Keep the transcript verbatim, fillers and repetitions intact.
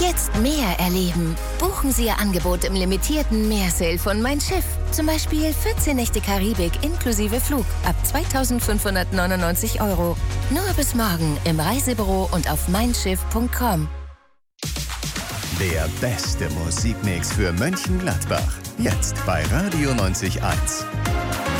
Jetzt mehr erleben. Buchen Sie Ihr Angebot im limitierten Meersale von Mein Schiff. Zum Beispiel vierzehn Nächte Karibik inklusive Flug ab zweitausendfünfhundertneunundneunzig Euro. Nur bis morgen im Reisebüro und auf mein schiff punkt com. Der beste Musikmix für Mönchengladbach. Jetzt bei Radio neunzig Komma eins.